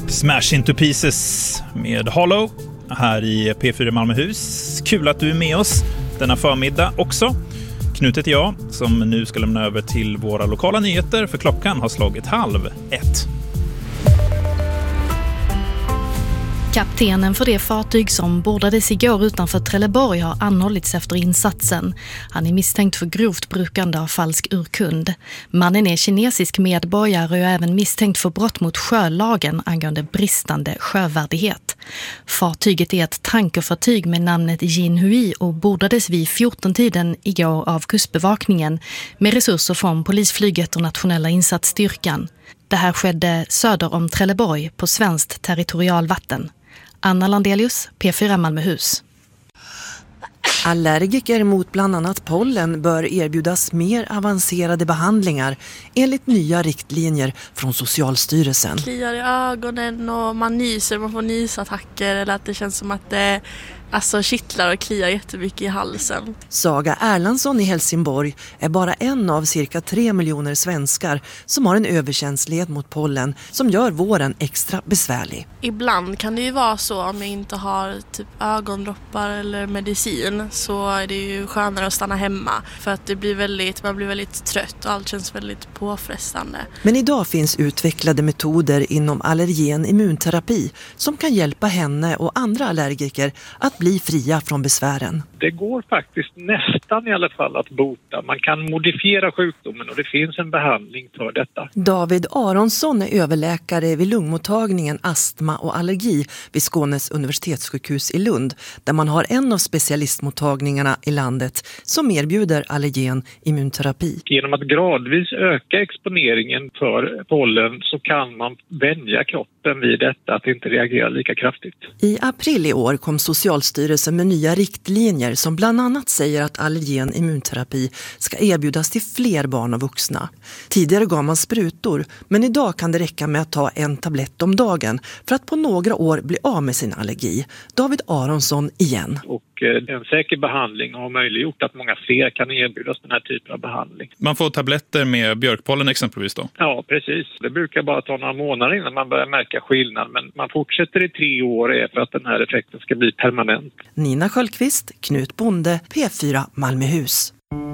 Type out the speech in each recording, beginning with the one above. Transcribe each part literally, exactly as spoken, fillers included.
Smash Into Pieces med Hollow här i P fyra Malmöhus. Kul att du är med oss denna förmiddag också. Knut heter jag som nu ska lämna över till våra lokala nyheter för klockan har slagit halv ett. Kaptenen för det fartyg som bordades igår utanför Trelleborg har anhållits efter insatsen. Han är misstänkt för grovt brukande av falsk urkund. Mannen är kinesisk medborgare och är även misstänkt för brott mot sjölagen angående bristande sjövärdighet. Fartyget är ett tankerfartyg med namnet Jinhui och bordades vid fjorton-tiden igår av kustbevakningen med resurser från polisflyget och nationella insatsstyrkan. Det här skedde söder om Trelleborg på svenskt territorialvatten. Anna Landelius, P fyra Malmöhus. Allergiker mot bland annat pollen bör erbjudas mer avancerade behandlingar enligt nya riktlinjer från Socialstyrelsen. Kliar i ögonen och man nyser, man får nysattacker eller att det känns som att det alltså kittlar och kliar jättemycket i halsen. Saga Erlandsson i Helsingborg är bara en av cirka tre miljoner svenskar som har en överkänslighet mot pollen som gör våren extra besvärlig. Ibland kan det ju vara så om jag inte har typ ögondroppar eller medicin så är det ju skönare att stanna hemma för att det blir väldigt, man blir väldigt trött och allt känns väldigt påfrestande. Men idag finns utvecklade metoder inom allergen immunterapi som kan hjälpa henne och andra allergiker att bli fria från besvären. Det går faktiskt nästan i alla fall att bota. Man kan modifiera sjukdomen och det finns en behandling för detta. David Aronsson är överläkare vid lungmottagningen astma och allergi vid Skånes universitetssjukhus i Lund där man har en av specialistmottagningarna i landet som erbjuder allergen immunterapi. Genom att gradvis öka exponeringen för pollen så kan man vänja kroppen vid detta att inte reagera lika kraftigt. I april i år kom Socialstyrelsen med nya riktlinjer som bland annat säger att allergen immunterapi ska erbjudas till fler barn och vuxna. Tidigare gav man sprutor, men idag kan det räcka med att ta en tablett om dagen för att på några år bli av med sin allergi. David Aronsson igen. Och en säker behandling har möjliggjort att många fler kan erbjudas den här typen av behandling. Man får tabletter med björkpollen exempelvis då? Ja, precis. Det brukar bara ta några månader innan man börjar märka skillnad, men man fortsätter i tre år är för att den här effekten ska bli permanent. Nina Sköldqvist, Knut Bonde, P fyra Malmöhus.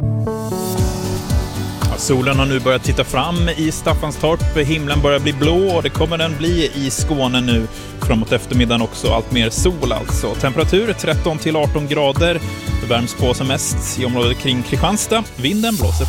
Ja, solen har nu börjat titta fram i Staffanstorp. Himlen börjar bli blå och det kommer den bli i Skåne nu framåt eftermiddagen också. Allt mer sol alltså. Temperatur tretton till arton grader. Det värms på som mest i området kring Kristianstad. Vinden blåser